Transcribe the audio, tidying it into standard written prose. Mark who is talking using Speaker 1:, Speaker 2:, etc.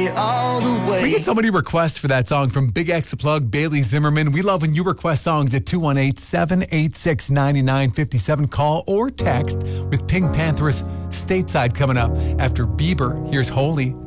Speaker 1: stay all the way.
Speaker 2: We get so many requests for that song from Big X The Plug, Bailey Zimmerman. We love when you request songs at 218-786-9957. Call or text with Pink Panther's Stateside coming up after Bieber. Here's Holy.